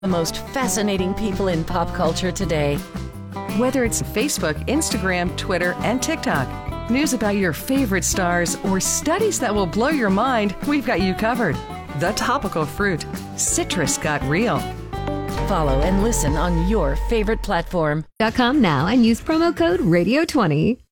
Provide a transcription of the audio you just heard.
The most fascinating people in pop culture today. Whether it's Facebook, Instagram, Twitter, and TikTok, news about your favorite stars, or studies that will blow your mind, we've got you covered. The Topical Fruit. Citrus got real. Follow and listen on your favorite platform. .com now and use promo code radio20.